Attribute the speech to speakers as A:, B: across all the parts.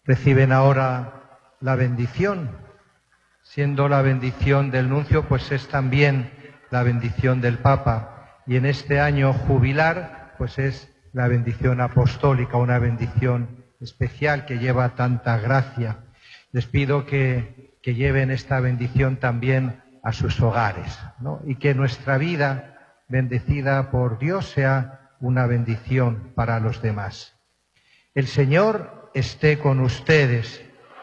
A: reciben ahora la bendición. Siendo la bendición del nuncio, pues es también la bendición del Papa. Y en este año jubilar, pues es la bendición apostólica, una bendición especial que lleva tanta gracia. Les pido que lleven esta bendición también a sus hogares, ¿no? Y que nuestra vida, bendecida por Dios, sea una bendición para los demás. El Señor esté con ustedes.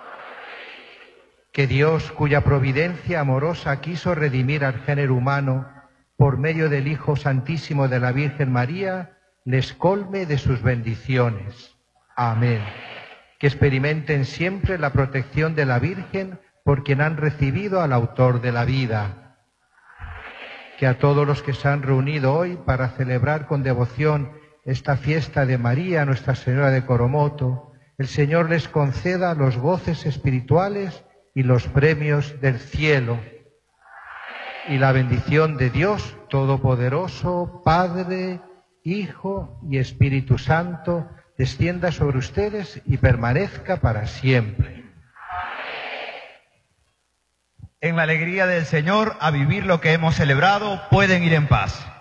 A: Que Dios, cuya providencia amorosa quiso redimir al género humano por medio del Hijo Santísimo de la Virgen María, les colme de sus bendiciones. Amén. Que experimenten siempre la protección de la Virgen por quien han recibido al Autor de la vida. Que a todos los que se han reunido hoy para celebrar con devoción esta fiesta de María, Nuestra Señora de Coromoto, el Señor les conceda los goces espirituales y los premios del cielo. Y la bendición de Dios Todopoderoso, Padre, Hijo y Espíritu Santo, descienda sobre ustedes y permanezca para siempre.
B: En la alegría del Señor, a vivir lo que hemos celebrado, pueden ir en paz.